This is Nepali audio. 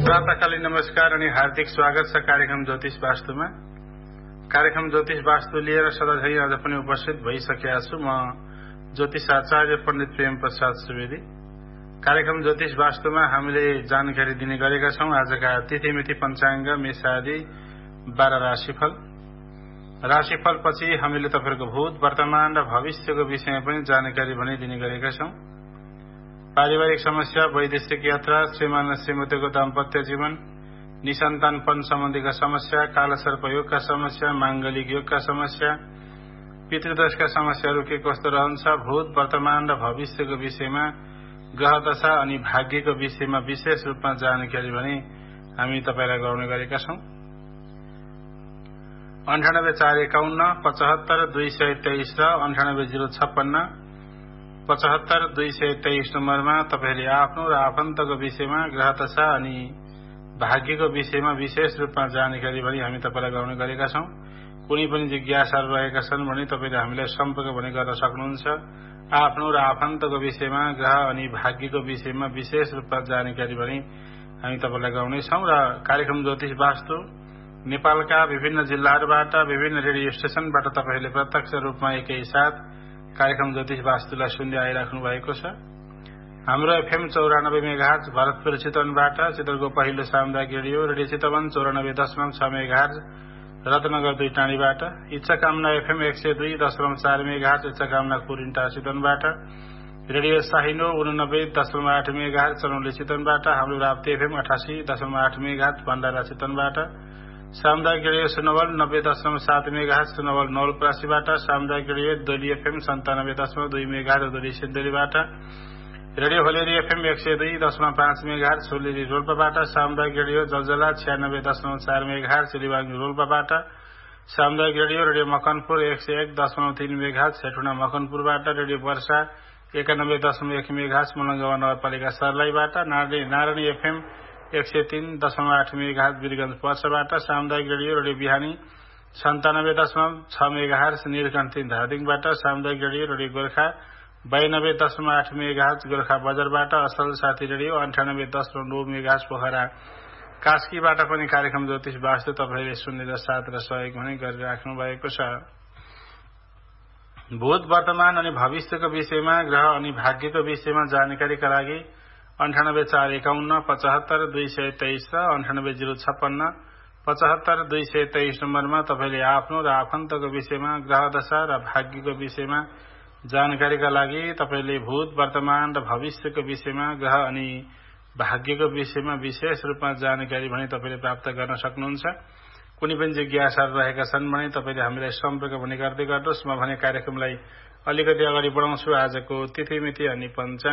प्रातःकालीन नमस्कार अनि हार्दिक स्वागत छ कार्यक्रम ज्योतिष वास्तुमा। कार्यक्रम ज्योतिष वास्तु लिएर सदाझै आज पनि उपस्थित भइसकेका छु। म ज्योतिष आचार्य पण्डित प्रेम प्रसाद सुवेदी। कार्यक्रम ज्योतिष वास्तुमा हामीले जानकारी दिने गरेका छौं। आजका तिथिमिति पञ्चाङ्ग, मेषादि, 12 राशिफल। राशिफल पछि हामीले तपाईहरुको भूत, वर्तमान र भविष्यको विषयमा पनि जानकारी भने दिने गरेका छौं। पारिवारिक समस्या, वैदेशिक यात्रा, श्रीमान र श्रीमतीको दाम्पत्य जीवन, निसन्तानपन सम्बन्धीका समस्या, कालसर्प योगका समस्या, मांगलिक योगका समस्या, पितृदोषका समस्याहरू के कस्तो रहन्छ, भूत, वर्तमान र भविष्यको विषयमा, ग्रह दशा अनि भाग्यको विषयमा विशेष रूपमा जानकारी भने हामी तपाईलाई गराउने गरेका छौं। 98 451 75 223 र 98 056 75 223 नम्बरमा तपाईले आफ्नो र आफन्तको विषयमा, ग्रह दशा अनि भाग्यको विषयमा विशेष रूपमा जानकारी भने हामी तपाईलाई गराउने गरेका छौं। कुनै पनि जिज्ञासाहरू रहेका छन् भने तपाईले हामीलाई सम्पर्क भने गर्न सक्नुहुन्छ। आफ्नो र आफन्तको विषयमा, ग्रह अनि भाग्यको विषयमा विशेष रूपमा जानकारी भने हामी तपाईलाई गराउने छौं। र कार्यक्रम ज्योतिष वास्तु नेपालका विभिन्न जिल्लाहरूबाट, विभिन्न रेडियो स्टेशनबाट तपाईले प्रत्यक्ष रूपमा एकैसाथ कार्यक्रम ज्योतिष वास्तुलाई सुन्दै आइराख्नु भएको छ। हाम्रो एफएम 94 मेगाहर्ज भरतपुर चितवनबाट, चितवनको पहिलो सामुदायिक radio Chitwan 94.6 megahertz Ratnanagar 2 टाँडीबाट, इच्छाकामना FM 102.4 megahertz इच्छाकामना कुरिन्टा चितवनबाट, radio साहिनो 89.8 megahertz Charauli चितवनबाट, हाम्रो राप्ती एफएम 88.8 मेगाहर्ज भण्डारा चितवनबाट, सामुदायिक रेडियो सुनवल 90.7 मेगाहर्ज सुनवल नवलपरासीबाट, सामुदायिक रेडियो दोली एफएम 97.2 मेगाहर्ज दोली सिन्धुलीबाट, रेडियो होलेरी एफएम 102.5 मेगाहर्ज सोलेरी रोल्पाबाट, सामुदायिक रेडियो जलजला 96.4 मेगाहर्ज लिबाङ रोल्पाबाट, सामुदायिक रेडियो मकनपुर 101.3 मेगाहर्ज हेटुना मकनपुरबाट, रेडियो वर्षा 91.1 मेगाहर्ज मलङ्गवा नगरपालिका सर्लाहीबाट, नारायणी एफएम 103.8 मेगाहर्ज वीरगञ्ज पर्साबाट, सामुदायिक रेडियो बिहानी 97.6 मेगाहर्ज नीलकण्ठी धादिङबाट, सामुदायिक रेडियो गोर्खा 92.8 मेगाहर्ज गोर्खा बजारबाट, असल साथी रेडियो 98.9 मेगाहर्ज पोखरा कास्कीबाट पनि कार्यक्रम ज्योतिष वास्तु तपाईले सुन्ने र साथ र सहयोग पनि गरिराख्नु भएको छ। भूत, वर्तमान अनि भविष्यको विषयमा, ग्रह अनि भाग्यको विषयमा जानकारीका लागि 98 451 75 223 र 98 056 75 223 नम्बरमा तपाईले आफ्नो र आफन्तको विषयमा, ग्रह दशा र भाग्यको विषयमा जानकारीका लागि तपाईले भूत, वर्तमान र भविष्यको विषयमा, ग्रह अनि भाग्यको विषयमा विशेष रूपमा जानकारी भने तपाईले प्राप्त गर्न सक्नुहुन्छ। कुनै पनि जिज्ञासाहरू रहेका छन् भने तपाईले हामीलाई सम्पर्क भने गर्दै गर्नुहोस्। म भने कार्यक्रमलाई अलिकति अगाडि बढाउँछु। आजको तिथिमिति अनि पञ्चाङ्ग